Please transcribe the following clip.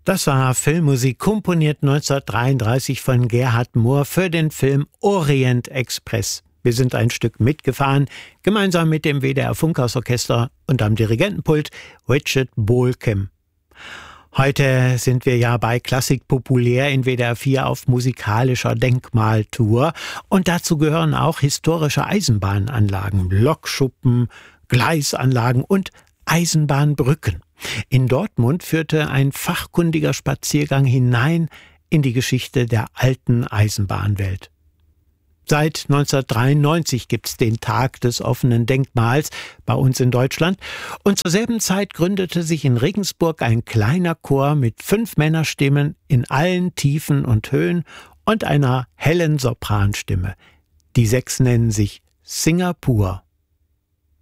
Das war Filmmusik, komponiert 1933 von Gerhard Mohr für den Film Orient Express. Wir sind ein Stück mitgefahren, gemeinsam mit dem WDR Funkhausorchester und am Dirigentenpult Richard Bohlkem. Heute sind wir ja bei Klassik populär in WDR 4 auf musikalischer Denkmaltour. Und dazu gehören auch historische Eisenbahnanlagen, Lokschuppen, Gleisanlagen und Eisenbahnbrücken. In Dortmund führte ein fachkundiger Spaziergang hinein in die Geschichte der alten Eisenbahnwelt. Seit 1993 gibt's den Tag des offenen Denkmals bei uns in Deutschland. Und zur selben Zeit gründete sich in Regensburg ein kleiner Chor mit 5 Männerstimmen in allen Tiefen und Höhen und einer hellen Sopranstimme. Die 6 nennen sich Singapur.